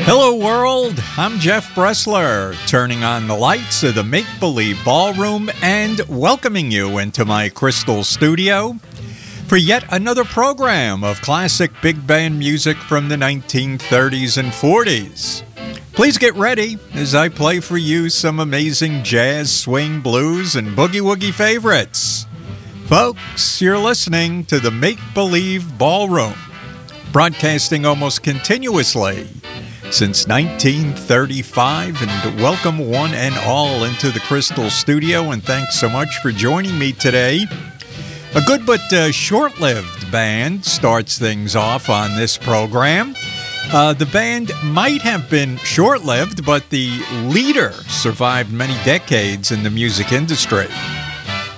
Hello world, I'm Jeff Bressler, turning on the lights of the Make Believe Ballroom and welcoming you into my crystal studio for yet another program of classic big band music from the 1930s and 40s. Please get ready as I play for you some amazing jazz, swing, blues, and boogie-woogie favorites. Folks, you're listening to the Make Believe Ballroom, broadcasting almost continuously since 1935, and welcome one and all into the Crystal Studio, and thanks so much for joining me today. A good but short-lived band starts things off on this program. The band might have been short-lived, but the leader survived many decades in the music industry.